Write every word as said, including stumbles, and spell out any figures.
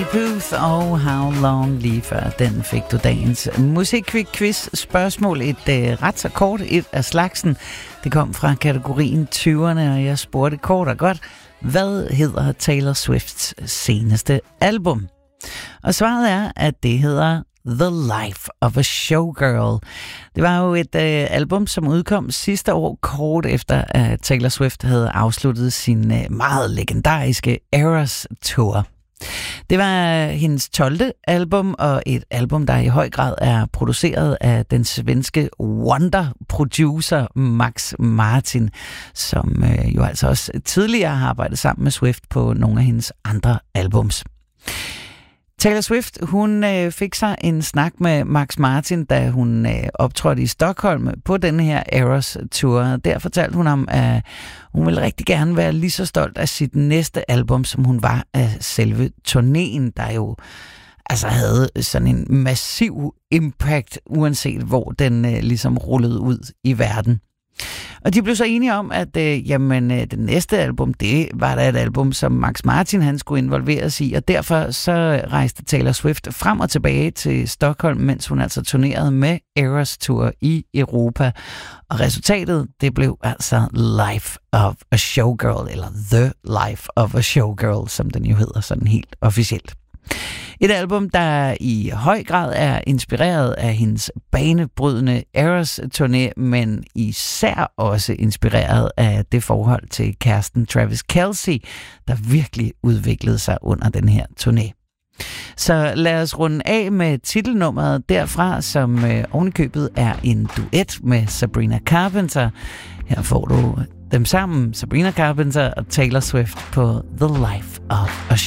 Puth og How Long, lige før den fik du dagens musikquiz spørgsmål. Et øh, ret så kort, et af slagsen. Det kom fra kategorien tyverne, og jeg spurgte kort og godt, hvad hedder Taylor Swifts seneste album? Og svaret er, at det hedder The Life of a Showgirl. Det var jo et øh, album, som udkom sidste år, kort efter at Taylor Swift havde afsluttet sin øh, meget legendariske Eras Tour. Det var hendes tolvte album, og et album, der i høj grad er produceret af den svenske Wonder-producer Max Martin, som øh, jo altså også tidligere har arbejdet sammen med Swift på nogle af hendes andre albums. Taylor Swift, hun øh, fik sig en snak med Max Martin, da hun øh, optrådte i Stockholm på den her Eras Tour. Der fortalte hun om, at hun ville rigtig gerne være lige så stolt af sit næste album, som hun var af selve turnéen, der jo altså havde sådan en massiv impact, uanset hvor den øh, ligesom rullede ud i verden. Og de blev så enige om, at øh, jamen, øh, det næste album, det var da et album, som Max Martin han skulle involveres i, og derfor så rejste Taylor Swift frem og tilbage til Stockholm, mens hun altså turnerede med Eras Tour i Europa. Og resultatet, det blev altså Life of a Showgirl, eller The Life of a Showgirl, som den jo hedder sådan helt officielt. Et album, der i høj grad er inspireret af hendes banebrydende Eras-turné, men især også inspireret af det forhold til kæresten Travis Kelce, der virkelig udviklede sig under den her turné. Så lad os runde af med titelnummeret derfra, som øh, ovenikøbet er en duet med Sabrina Carpenter. Her får du dem sammen, Sabrina Carpenter og Taylor Swift på The Life of a